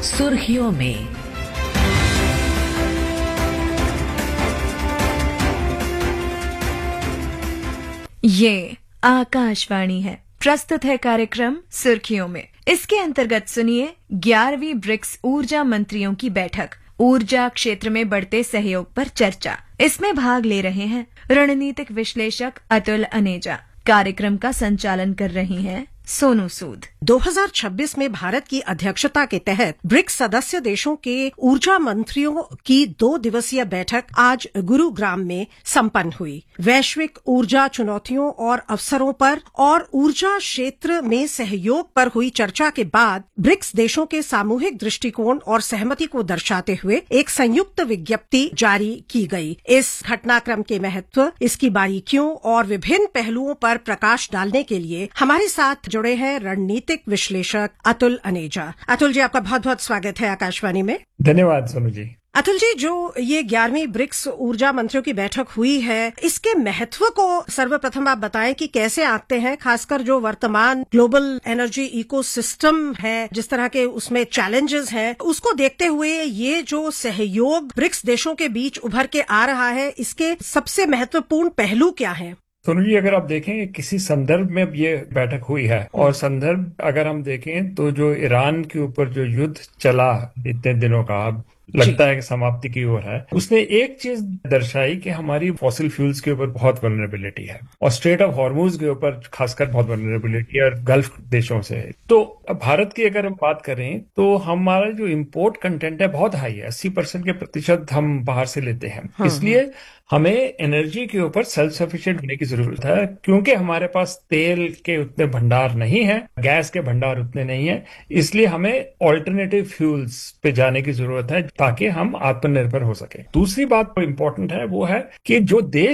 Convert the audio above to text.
सुर्खियों में। ये आकाशवाणी है। प्रस्तुत है कार्यक्रम सुर्खियों में। इसके अंतर्गत सुनिए 11वीं ब्रिक्स ऊर्जा मंत्रियों की बैठक, ऊर्जा क्षेत्र में बढ़ते सहयोग पर चर्चा। इसमें भाग ले रहे हैं रणनीतिक विश्लेषक अतुल अनेजा। कार्यक्रम का संचालन कर रही हैं सोनू सूद। 2026 में भारत की अध्यक्षता के तहत ब्रिक्स सदस्य देशों के ऊर्जा मंत्रियों की 2 दिवसीय बैठक आज गुरुग्राम में संपन्न हुई। वैश्विक ऊर्जा चुनौतियों और अवसरों पर और ऊर्जा क्षेत्र में सहयोग पर हुई चर्चा के बाद ब्रिक्स देशों के सामूहिक दृष्टिकोण और सहमति को दर्शाते हुए एक संयुक्त विज्ञप्ति जारी की गई। इस घटनाक्रम के महत्व, इसकी बारीकियों और विभिन्न पहलुओं पर प्रकाश डालने के लिए हमारे साथ जुड़े हैं रणनीतिक विश्लेषक अतुल अनेजा। अतुल जी, आपका बहुत बहुत स्वागत है आकाशवाणी में। धन्यवाद सोनू जी। अतुल जी, जो ये 11वीं ब्रिक्स ऊर्जा मंत्रियों की बैठक हुई है, इसके महत्व को सर्वप्रथम आप बताएं कि कैसे आंकते हैं, खासकर जो वर्तमान ग्लोबल एनर्जी इकोसिस्टम है, जिस तरह के उसमें चैलेंजेस हैं, उसको देखते हुए ये जो सहयोग ब्रिक्स देशों के बीच उभर के आ रहा है, इसके सबसे महत्वपूर्ण पहलू क्या हैं? सोनू जी, अगर आप देखें किसी संदर्भ में ये बैठक हुई है और संदर्भ अगर हम देखें तो जो ईरान के ऊपर जो युद्ध चला इतने दिनों का, लगता है कि समाप्ति की ओर है, उसने एक चीज दर्शाई कि हमारी फॉसिल फ्यूल्स के ऊपर बहुत वल्नरेबिलिटी है और स्ट्रेट ऑफ हॉर्मुज के ऊपर खासकर बहुत वल्नरेबिलिटी है और गल्फ देशों से है। तो भारत की अगर हम बात करें तो हमारा जो इम्पोर्ट कंटेंट है बहुत हाई है, 80% के प्रतिशत हम बाहर से लेते हैं। इसलिए हमें एनर्जी के ऊपर सेल्फ सफिशिएंट होने की जरूरत है, क्योंकि हमारे पास तेल के उतने भंडार नहीं है, गैस के भंडार उतने नहीं है। इसलिए हमें ऑल्टरनेटिव फ्यूल्स पे जाने की जरूरत है ताकि हम आत्मनिर्भर हो सके। दूसरी बात जो इम्पोर्टेंट है वो है कि जो देश